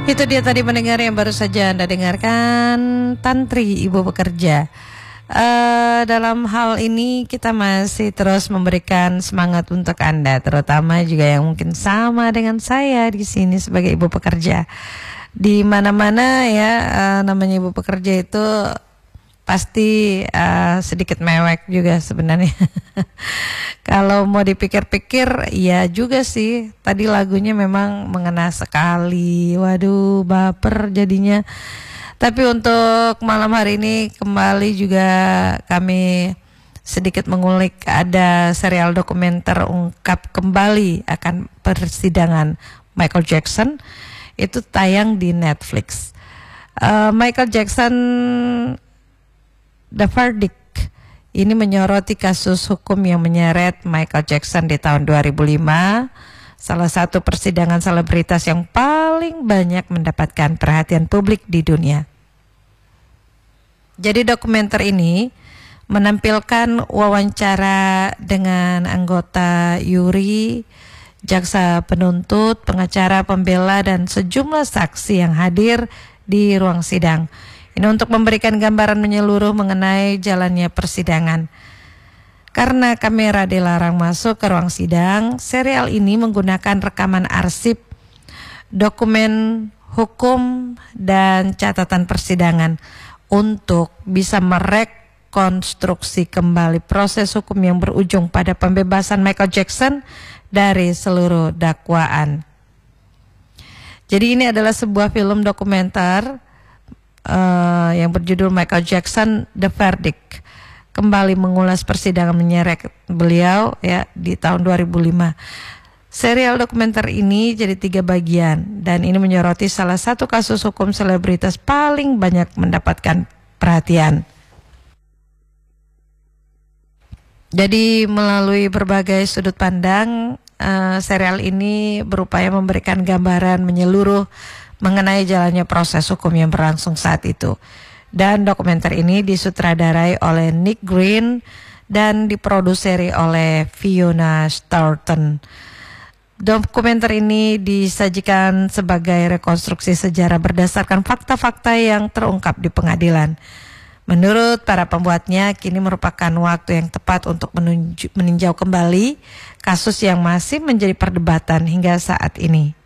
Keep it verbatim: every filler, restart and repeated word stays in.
Itu dia tadi pendengar yang baru saja Anda dengarkan, Tantri Ibu Pekerja. Uh, dalam hal ini kita masih terus memberikan semangat untuk Anda, terutama juga yang mungkin sama dengan saya di sini sebagai ibu pekerja. Di mana-mana ya, uh, namanya ibu pekerja itu pasti uh, sedikit mewek juga sebenarnya. Kalau mau dipikir-pikir, ya juga sih. Tadi lagunya memang mengena sekali. Waduh, baper jadinya. Tapi untuk malam hari ini kembali juga kami sedikit mengulik, ada serial dokumenter ungkap kembali akan persidangan Michael Jackson. Itu tayang di Netflix. Uh, Michael Jackson, The Verdict, ini menyoroti kasus hukum yang menyeret Michael Jackson di tahun dua ribu lima. Salah satu persidangan selebritas yang paling banyak mendapatkan perhatian publik di dunia. Jadi dokumenter ini menampilkan wawancara dengan anggota juri, jaksa penuntut, pengacara pembela, dan sejumlah saksi yang hadir di ruang sidang. Ini untuk memberikan gambaran menyeluruh mengenai jalannya persidangan. Karena kamera dilarang masuk ke ruang sidang, serial ini menggunakan rekaman arsip, dokumen hukum, dan catatan persidangan untuk bisa merekonstruksi kembali proses hukum yang berujung pada pembebasan Michael Jackson dari seluruh dakwaan. Jadi ini adalah sebuah film dokumenter uh, yang berjudul Michael Jackson, The Verdict. Kembali mengulas persidangan menyeret beliau ya di tahun dua ribu lima. Serial dokumenter ini jadi tiga bagian dan ini menyoroti salah satu kasus hukum selebritas paling banyak mendapatkan perhatian. Jadi melalui berbagai sudut pandang, uh, serial ini berupaya memberikan gambaran menyeluruh mengenai jalannya proses hukum yang berlangsung saat itu. Dan dokumenter ini disutradarai oleh Nick Green dan diproduseri oleh Fiona Staunton. Dokumenter ini disajikan sebagai rekonstruksi sejarah berdasarkan fakta-fakta yang terungkap di pengadilan. Menurut para pembuatnya, kini merupakan waktu yang tepat untuk menunjuk, meninjau kembali kasus yang masih menjadi perdebatan hingga saat ini.